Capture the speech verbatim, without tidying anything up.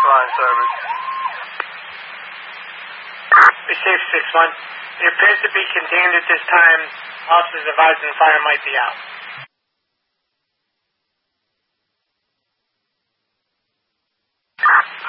line service. Receive six one. It appears to be contained at this time. Officers advising the fire might be out.